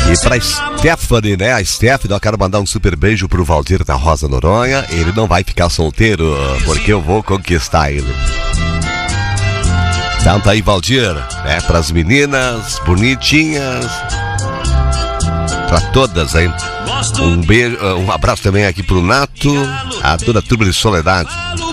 E pra Stephanie, né? A Stephanie, eu quero mandar um super beijo pro Valdir da Rosa Noronha. Ele não vai ficar solteiro, porque eu vou conquistar ele. Então tá aí, Valdir, né? Pras meninas bonitinhas, pra todas, hein? Um beijo, um abraço também aqui pro Nato, a toda a turma de Soledade.